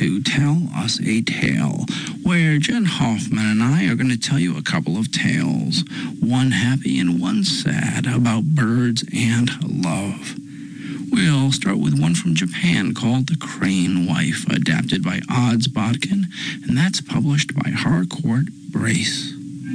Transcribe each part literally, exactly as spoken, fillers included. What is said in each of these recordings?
to Tell Us a Tale, where Jen Hoffman and I are going to tell you a couple of tales, one happy and one sad, about birds and love. We'll start with one from Japan called The Crane Wife, adapted by Odds Bodkin, and that's published by Harcourt Brace.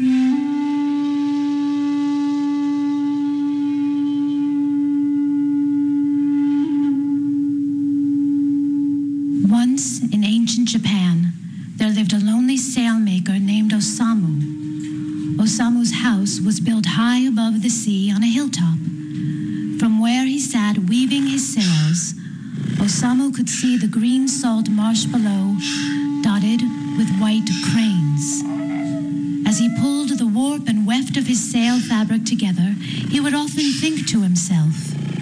Once, in ancient Japan, there lived a lonely sailmaker named Osamu. Osamu's house was built high above the sea on a hilltop. From where he sat weaving his sails, Osamu could see the green salt marsh below, dotted with white cranes. As he pulled the warp and weft of his sail fabric together, he would often think to himself,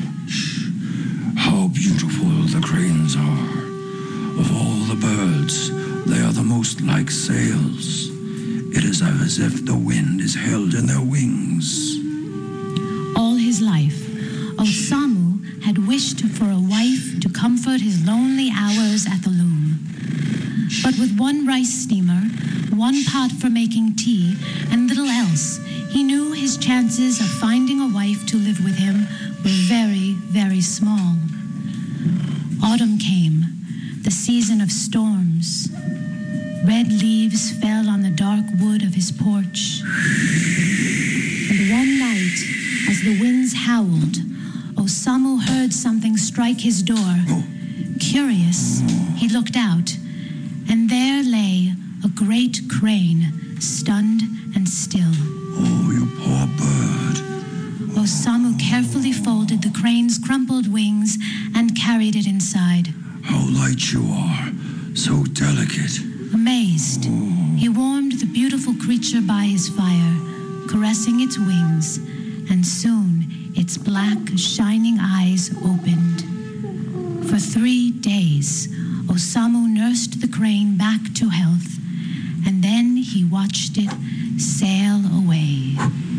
"How beautiful the cranes are. Of all the birds, they are the most like sails. It is as if the wind is held in their wings." All his life, Osamu had wished for a wife to comfort his lonely hours at the loom. But with one rice steamer, one pot for making tea, and little else, he knew his chances of finding a wife to live with him were very, very small. Autumn came, the season of storms. Red leaves fell on the dark wood of his porch. And one night, as the winds howled, Osamu heard something strike his door. Curious, he looked out, and there lay a great crane, stunned and still. "Oh, you poor bird." Osamu carefully folded the crane's crumpled wings and carried it inside. "How light you are, so delicate." Amazed, he warmed the beautiful creature by his fire, caressing its wings, and soon its black, shining eyes opened. For three days, Osamu nursed the crane back to health, and then he watched it sail away.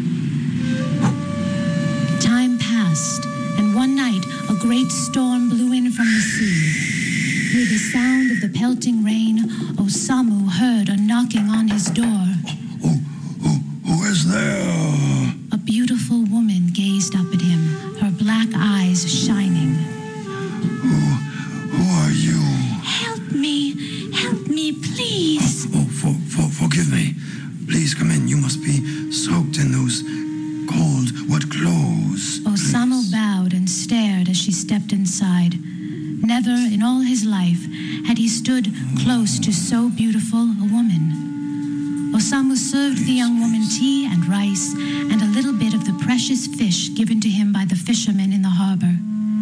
Time passed, and one night a great storm blew in from the sea. Through the sound of the pelting rain, Osamu heard a knocking on his door. Who, who, who is there? A beautiful woman gazed up at him, her black eyes shining. Who, who are you? Help me, help me, please. Oh, oh for, for, forgive me. Please come in. You must be soaked in those cold, wet clothes. Osamu Please. bowed and stared as she stepped inside. Never in all his life had he stood close to so beautiful a woman. Osamu served the young woman tea and rice and a little bit of the precious fish given to him by the fishermen in the harbor.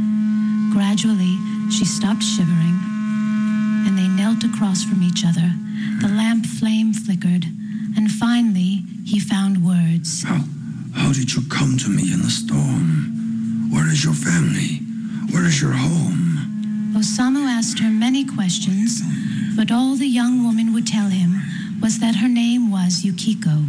Gradually, she stopped shivering, and they knelt across from each other. The lamp flame flickered, and finally, he found words. How, how did you come to me in the storm? Where is your family? Where is your home? Osamu asked her many questions, but all the young woman would tell him was that her name was Yukiko.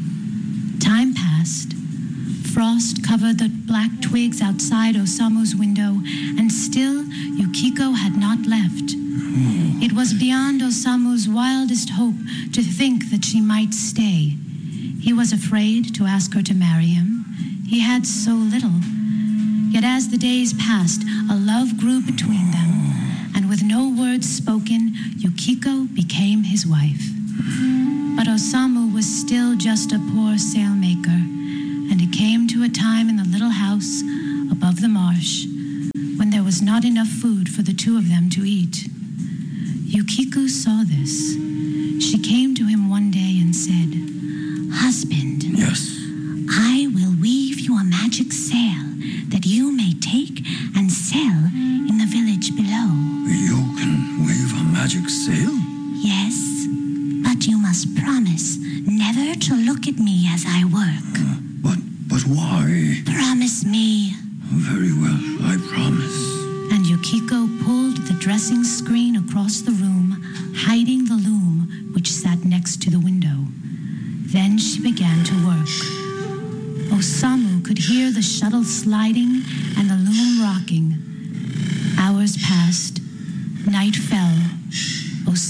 Time passed. Frost covered the black twigs outside Osamu's window, and still Yukiko had not left. It was beyond Osamu's wildest hope to think that she might stay. He was afraid to ask her to marry him. He had so little. Yet as the days passed, a love grew between them, and with no words spoken, Yukiko became his wife. But Osamu was still just a poor sailmaker, and it came to a time in the little house above the marsh when there was not enough food for the two of them to eat. Yukiko saw this. She came to him one day and said, "Husband, Yes. I will weave you a magic sail that you may take and sell in the village below." You can weave a magic sail? "Yes, but you must promise never to look at me as I work." Uh, but, but why? "Promise me." Very well, I promise. And Yukiko pulled the dressing screen across the room, hiding the loom which sat next to the window. Then she began to work. Osamu could hear the shuttle sliding and the loom rocking. Hours passed. Night fell.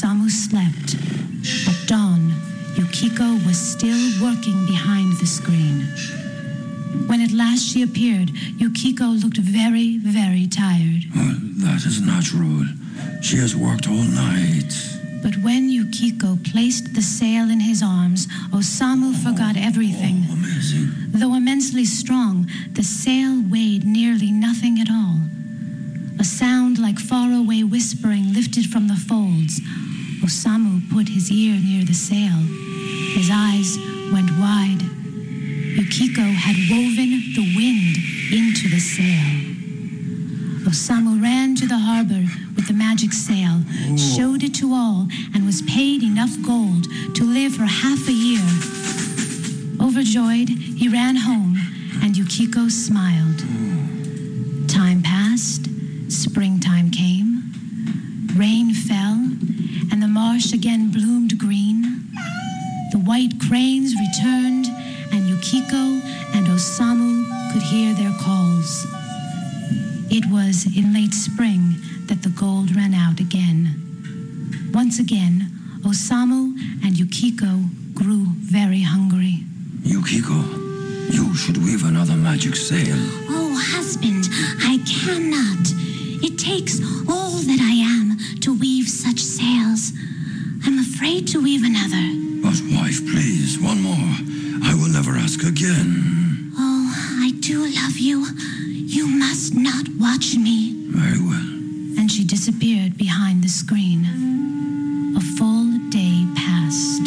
she appeared, Yukiko looked very, very tired. Well, that is natural. She has worked all night. But when Yukiko placed the sail in his arms, Osamu forgot everything. Oh, amazing. Though immensely strong, the sail weighed nearly nothing at all. A sound like faraway whispering lifted from the folds. Osamu put his ear near the sail. His eyes went wide. Yukiko had woven the wind into the sail. Osamu ran to the harbor with the magic sail, Ooh. showed it to all, and was paid enough gold to live for half a year. Overjoyed, he ran home, and Yukiko smiled. Ooh. Time passed, springtime came, rain fell, and the marsh again bloomed green. The white cranes returned, and Yukiko and Osamu could hear their calls. It was in late spring that the gold ran out again. Once again, Osamu and Yukiko grew very hungry. Yukiko, you should weave another magic sail. Oh, husband, I cannot. It takes all that I am to weave such sails. I'm afraid to weave another. But wife, please, one more. I will never ask again. Oh, I do love you. You must not watch me. Very well. And she disappeared behind the screen. A full day passed.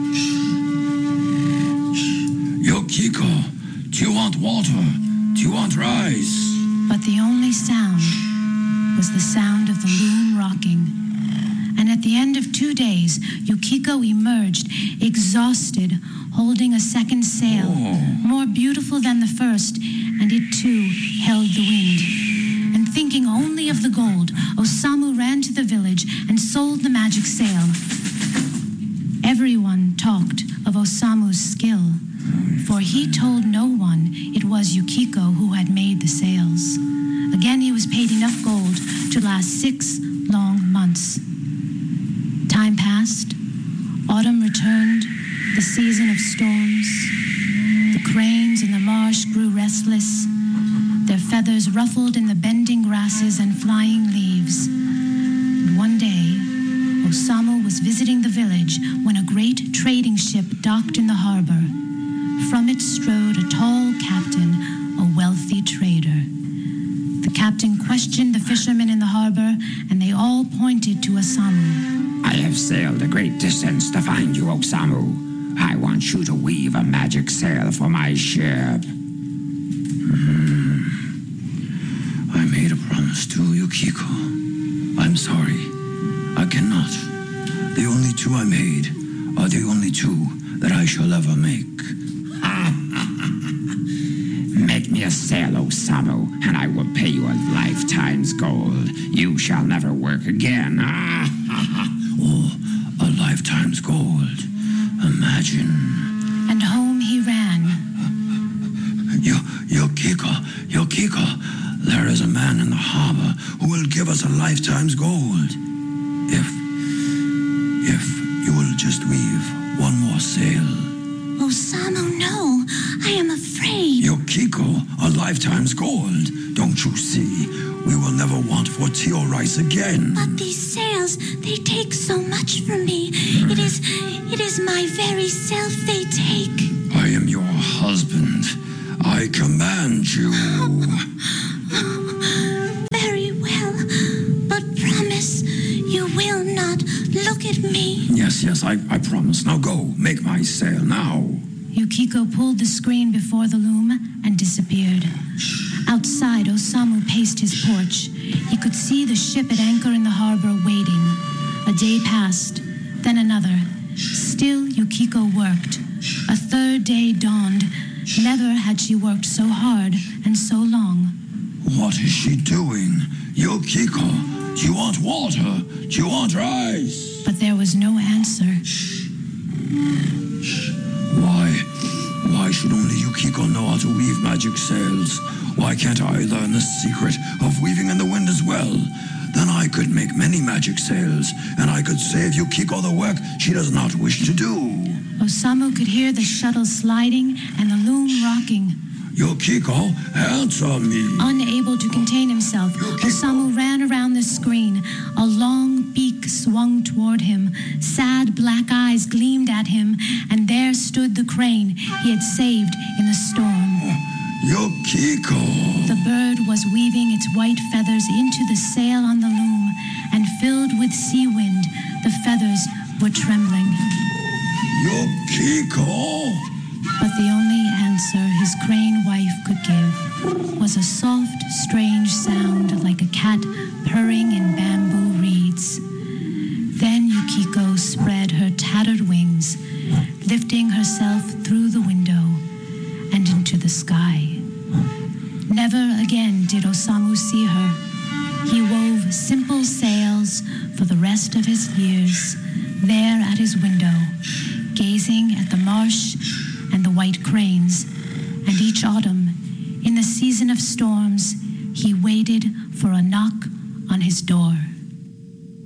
Yukiko, do you want water? Do you want rice? But the only sound was the sound of the loom rocking. And at the end of two days, Yukiko emerged, exhausted, holding a second sail, Oh. more beautiful than the first, and it too held the wind. And thinking only of the gold, Osamu ran to the village and sold the magic sail. Everyone talked of Osamu's skill, for he told no one it was Yukiko who had made the sails. Again, he was paid enough gold to last six long months. Time passed. Autumn returned, the season of storms. The cranes in the marsh grew restless, their feathers ruffled in the bending grasses and flying leaves. And one day, Osamu was visiting the village when a great trading ship docked in the harbor. From it strode a tall captain, a wealthy trader. The captain questioned the fishermen in the harbor, and they all pointed to Osamu. I have sailed a great distance to find you, Osamu. I want you to weave a magic sail for my ship. Mm. I made a promise to Yukiko. I'm sorry. I cannot. The only two I made are the only two that I shall ever make. Make me a sail, Osamu, and I will pay you a lifetime's gold. You shall never work again. Oh, a lifetime's gold. Imagine. And home he ran. Yo- Yukiko, Yukiko, there is a man in the harbor who will give us a lifetime's gold. If, if you will just weave one more sail. Osamu, no. I am afraid. Yukiko, a lifetime's gold. Don't you see? We will never want for tea or rice again. But these sails, they take so much from me. It is, it is my very self they take. I am your husband. I command you. Very well. But promise, you will not look at me. Yes, yes, I, I promise. Now go, make my sail now. Yukiko pulled the screen before the loom and disappeared. Outside, Osamu paced his porch. He could see the ship at anchor in the harbor waiting. A day passed, then another. Still, Yukiko worked. A third day dawned. Never had she worked so hard and so long. What is she doing? Yukiko, do you want water? Do you want rice? But there was no answer. Why? Why should only Yukiko know how to weave magic sails? Why can't I learn the secret of weaving in the wind as well? Then I could make many magic sails, and I could save Yukiko the work she does not wish to do. Osamu could hear the shuttle sliding and the loom rocking. Yukiko, answer me. Unable to contain himself, Osamu ran around the screen. A long beak swung toward him. Sad black eyes gleamed at him, and there stood the crane he had saved in the storm. Yukiko. The bird was weaving its white feathers into the sail on the loom, and filled with sea wind, the feathers were trembling. Yukiko. But the only answer his crane wife could give was a soft, strange sound like a cat purring in bamboo reeds. Then Yukiko spread her tattered wings, lifting herself through the window and into the sky. Never again did Osamu see her. He wove simple sails for the rest of his years, there at his window, gazing at the marsh and the white cranes. And each autumn, in the season of storms, he waited for a knock on his door.